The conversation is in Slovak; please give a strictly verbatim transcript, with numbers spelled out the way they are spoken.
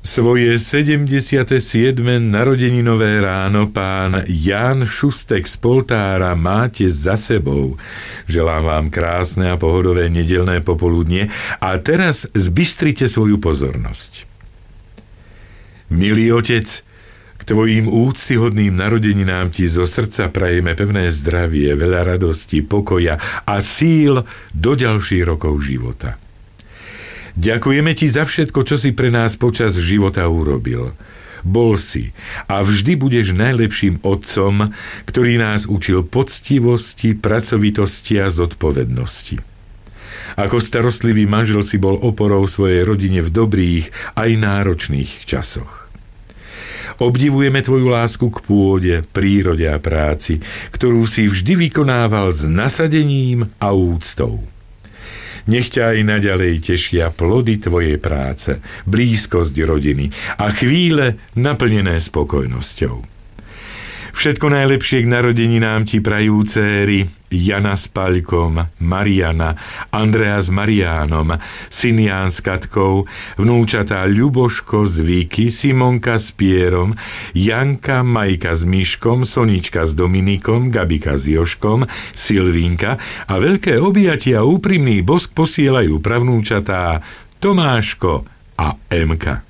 Svoje sedemdesiate siedme narodeninové ráno pán Ján Šustek z Poltára máte za sebou. Želám vám krásne a pohodové nedeľné popoludnie a teraz zbystrite svoju pozornosť. Milý otec, k tvojim úctyhodným narodeninám ti zo srdca prajeme pevné zdravie, veľa radosti, pokoja a síl do ďalších rokov života. Ďakujeme ti za všetko, čo si pre nás počas života urobil. Bol si a vždy budeš najlepším otcom, ktorý nás učil poctivosti, pracovitosti a zodpovednosti. Ako starostlivý manžel si bol oporou svojej rodine v dobrých aj náročných časoch. Obdivujeme tvoju lásku k pôde, prírode a práci, ktorú si vždy vykonával s nasadením a úctou. Nech ťa aj naďalej tešia plody tvojej práce, blízkosť rodiny a chvíle naplnené spokojnosťou. Všetko najlepšie k narodeninám ti prajú céry Jana s Paľkom, Mariana, Andrea s Mariánom, syn Ján s Katkou, vnúčatá Ľuboško s Viki, Simonka s Pierom, Janka, Majka s Miškom, Sonička s Dominikom, Gabika s Joškom, Silvínka a veľké objatia a úprimný bosk posielajú pravnúčatá Tomáško a Emka.